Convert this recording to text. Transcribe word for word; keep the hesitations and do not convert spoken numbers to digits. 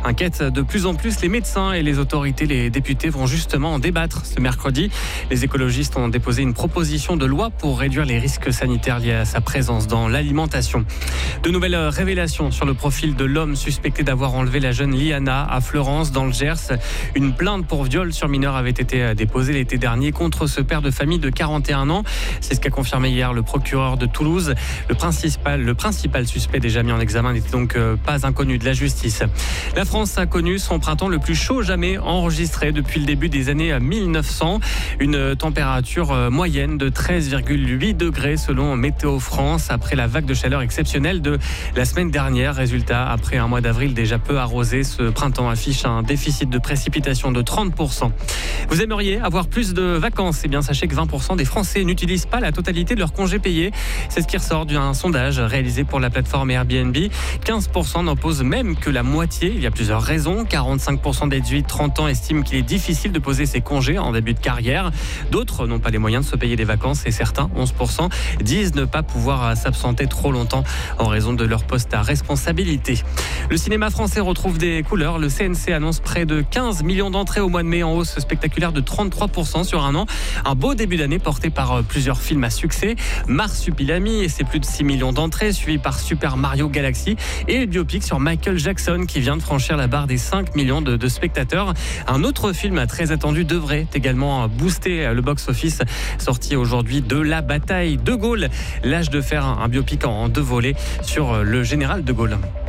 inquiètent de plus en plus les médecins et les autorités. Les députés vont justement en débattre ce mercredi. Les écologistes ont déposé une proposition de loi pour réduire les risques sanitaires liés à sa présence dans l'alimentation. De nouvelles révélations sur le profil de l'homme suspecté d'avoir enlevé la jeune Liana à Fleurance dans le Gers. Une plainte pour viol sur mineur avait été déposée l'été dernier contre ce père de famille de quarante et un ans. C'est ce qu'a confirmé hier le procureur de Toulouse. Le principal, le principal suspect déjà mis en examen n'était donc pas inconnu de la justice. La France a connu son printemps le plus chaud jamais enregistré depuis le début des années mille neuf cents. Une température moyenne de treize virgule huit degrés selon Météo France après la vague de chaleur exceptionnelle de la semaine dernière. Résultat, après un mois d'avril déjà peu arrosé, ce printemps affiche un déficit de précipitation de trente pour cent. Vous aimeriez avoir plus de vacances? Eh bien, sachez que vingt pour cent des Français n'utilisent pas la totalité de leurs congés payés. C'est ce qui ressort d'un sondage réalisé pour la plateforme Airbnb. quinze pour cent n'en posent même que la moitié. Il y a plusieurs raisons. quarante-cinq pour cent des dix-huit trente ans estiment qu'il est difficile de poser ses congés en début de carrière. D'autres n'ont pas les moyens de se payer des vacances et certains, onze pour cent, disent ne pas pouvoir s'absenter trop longtemps en raison de leur poste à responsabilité. Le cinéma français retrouve des couleurs. Le C N C annonce près de quinze millions d'entrées au mois de mai, en hausse spectaculaire de trente-trois pour cent sur un an. Un beau début d'année porté par plusieurs films à succès. Marsupilami et ses plus de six millions d'entrées, suivi par Super Mario Galaxy et le biopic sur Michael Jackson qui vient de franchir la barre des cinq millions de, de spectateurs. Un autre film très attendu devrait également booster le box-office, sorti aujourd'hui, de La Bataille de Gaulle. L'âge de faire un biopic en deux volets sur le général de Gaulle.